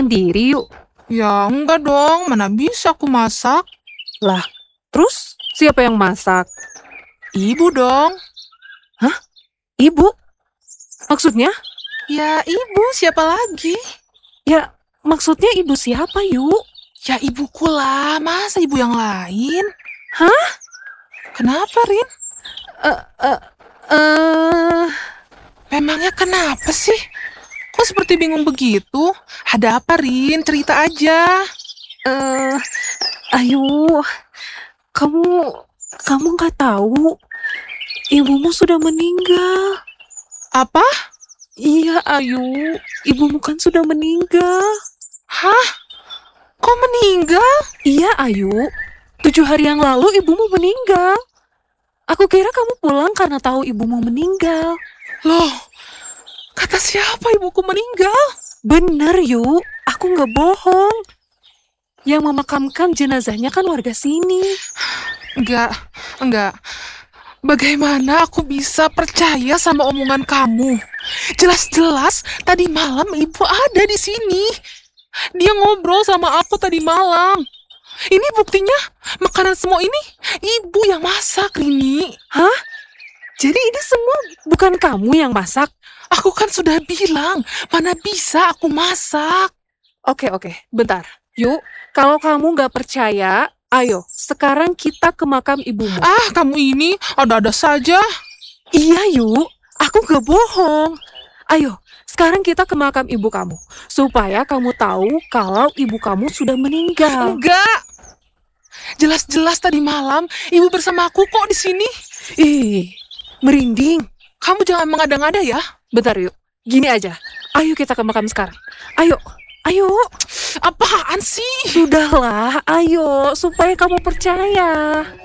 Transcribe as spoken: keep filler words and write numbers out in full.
sendiri yuk. Ya enggak dong, mana bisa aku masak. Lah, terus siapa yang masak? Ibu dong. Ibu? Maksudnya? Ya ibu, siapa lagi? Ya, maksudnya ibu siapa yuk? Ya ibuku lah, masa ibu yang lain? Hah? Kenapa, Rin? Eh, eh, eh, Memangnya kenapa sih? Kok seperti bingung begitu? Ada apa, Rin? Cerita aja. eh, ayo, kamu, kamu nggak tahu, ibumu sudah meninggal. Apa? Iya, Ayu, ibumu kan sudah meninggal. Hah? Kok meninggal? Iya, Ayu, tujuh hari yang lalu ibumu meninggal. Aku kira kamu pulang karena tahu ibumu meninggal. Loh, kata siapa ibuku meninggal? Bener, Yu, aku nggak bohong. Yang memakamkan jenazahnya kan warga sini. Enggak, enggak. Bagaimana aku bisa percaya sama omongan kamu? Jelas-jelas tadi malam ibu ada di sini. Dia ngobrol sama aku tadi malam. Ini buktinya makanan semua ini ibu yang masak, Rini. Hah? Jadi ini semua bukan kamu yang masak? Aku kan sudah bilang, mana bisa aku masak. Oke, oke, bentar. Yuk, kalau kamu nggak percaya, ayo, sekarang kita ke makam ibumu. Ah, kamu ini ada-ada saja. Iya, Yuk, aku nggak bohong. Ayo, sekarang kita ke makam ibu kamu, supaya kamu tahu kalau ibu kamu sudah meninggal. Enggak. Jelas-jelas tadi malam ibu bersama aku kok di sini. Ih, merinding. Kamu jangan mengada-ngada ya. Bentar, Yuk. Gini aja. Ayo kita ke makam sekarang. Ayo, ayo. Apaan sih? Sudahlah, ayo, supaya kamu percaya.